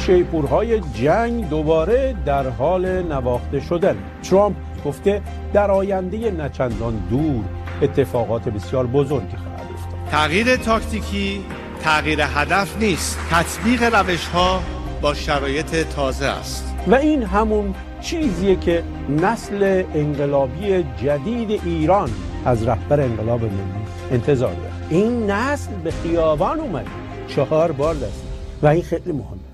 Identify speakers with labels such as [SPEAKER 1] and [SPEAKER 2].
[SPEAKER 1] شیپورهای جنگ دوباره در حال نواخته شدن. ترامپ گفته در آینده نچندان دور اتفاقات بسیار بزرگی خواهد افتاد.
[SPEAKER 2] تغییر تاکتیکی تغییر هدف نیست، تطبیق روش‌ها با شرایط تازه است.
[SPEAKER 1] و این همون چیزیه که نسل انقلابی جدید ایران از رهبر انقلاب ملی انتظار داره. این نسل به خیابان اومد 4 بار دست و این خیلی مهمه.